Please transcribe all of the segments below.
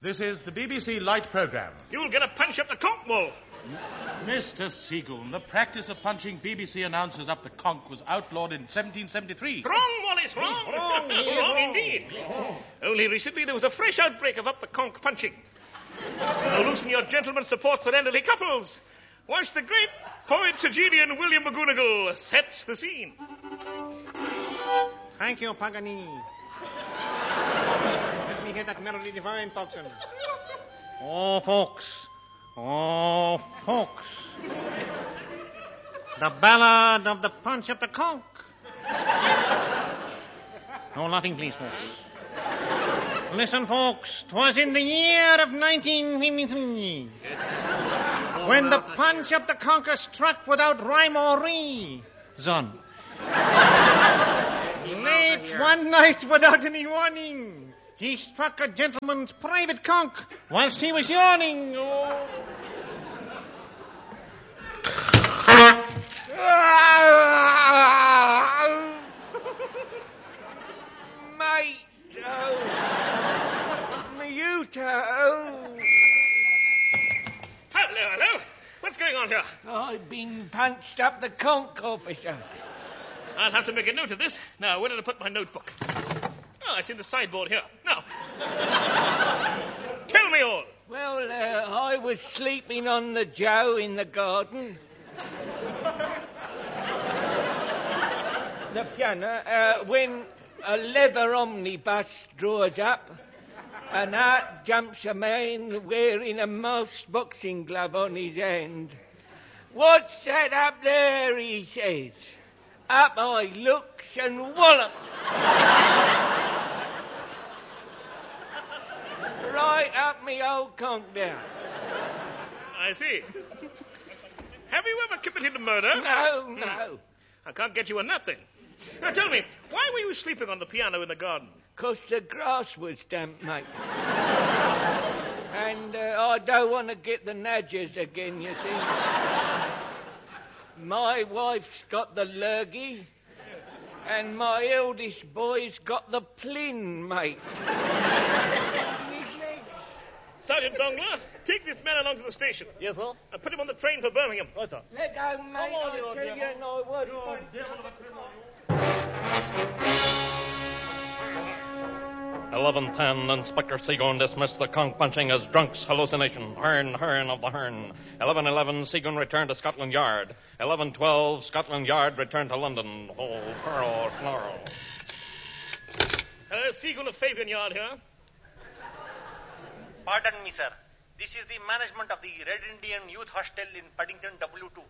This is the BBC Light Programme. You'll get a punch up the conch wall. Mr. Seagoon, the practice of punching BBC announcers up the conch was outlawed in 1773. Wrong, Wallace, wrong. Wrong indeed. Only recently there was a fresh outbreak of up the conch punching. So loosen your gentleman's support for elderly couples, whilst the great poet tragedian William McGonagall sets the scene. Thank you, Paganini. Let me hear that melody divine, Tocsin. Oh, folks. The ballad of the punch of the conch. No laughing, please, folks. Listen, folks. 'Twas in the year of 1953 when the punch of the conch struck without rhyme or reason. Late one night without any warning, he struck a gentleman's private conch whilst he was yawning. Oh. Mate, Hello. What's going on here? I've been punched up the conch, officer. I'll have to make a note of this. Now, where did I put my notebook? Oh, it's in the sideboard here. Now, tell me all. Well, I was sleeping on the joe in the garden. The piano, when a leather omnibus draws up, and out jumps a man wearing a mouse boxing glove on his hand. "What's that up there?" he says. Up I looks and wallop. Right up me old conch there. I see. Have you ever committed a murder? No. I can't get you on that then. Now tell me, why were you sleeping on the piano in the garden? 'Cause the grass was damp, mate. And I don't want to get the nadgers again, you see. My wife's got the lurgy, and my eldest boy's got the plin, mate. Sergeant Dongler, take this man along to the station. Yes, sir. And put him on the train for Birmingham. Right, sir. Let go, mate. I tell you, no word. 11:10, Inspector Seagoon dismissed the conch punching as drunk's hallucination. Hearn of the Hearn. 11:11, Seagoon returned to Scotland Yard. 11:12, Scotland Yard returned to London. Oh, Pearl, snarl. Seagoon of Fabian Yard here. Pardon me, sir. This is the management of the Red Indian Youth Hostel in Paddington W2.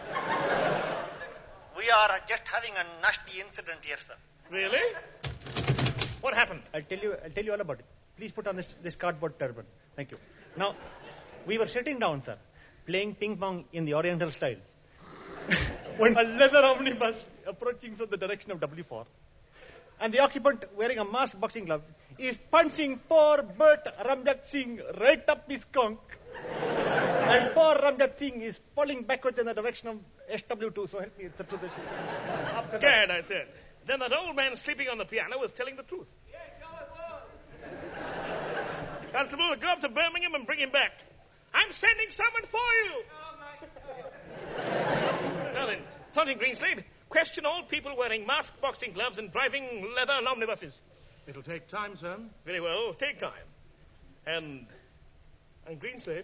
We are just having a nasty incident here, sir. Really? What happened? I'll tell you all about it. Please put on this cardboard turban. Thank you. Now, we were sitting down, sir, playing ping pong in the Oriental style, when a leather omnibus approaching from the direction of W4, and the occupant wearing a mask boxing glove is punching poor Bert Ramjat Singh right up his conch, and poor Ramjat Singh is falling backwards in the direction of SW2. So help me, it's up to this. Gad, I said. Then that old man sleeping on the piano was telling the truth. Yes, I was. Constable, go up to Birmingham and bring him back. I'm sending someone for you. Now then, Sergeant Greenslade, question all people wearing masked boxing gloves and driving leather omnibuses. It'll take time, sir. Very well, take time. And Greenslade?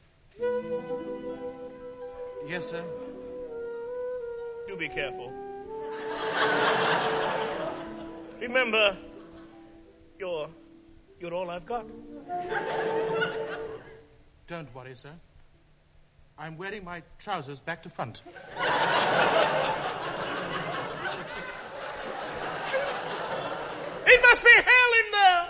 Yes, sir. Do be careful. Remember, you're all I've got. Don't worry, sir. I'm wearing my trousers back to front. It must be hell in there!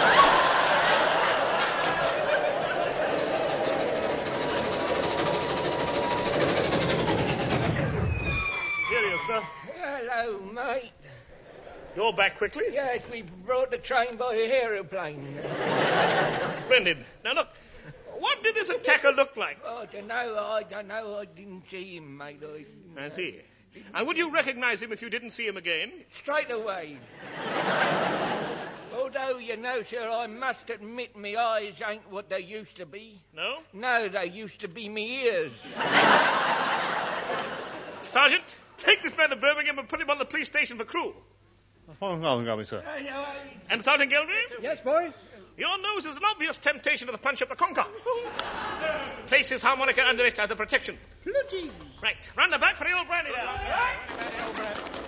Here he is, sir. Hello, mate. You're back quickly? Yes, we brought the train by aeroplane. Splendid. Now, look, what did this attacker look like? I don't know. I didn't see him, mate. I see. And would you recognize him if you didn't see him again? Straight away. Although, you know, sir, I must admit me eyes ain't what they used to be. No? No, they used to be me ears. Sergeant, take this man to Birmingham and put him on the police station for cruel. Sir. And Sergeant Gilby? Yes, boy? Your nose is an obvious temptation to the punch up the conker. Place his harmonica under it as a protection. Plenty. Right. Run the back for the old brandy now.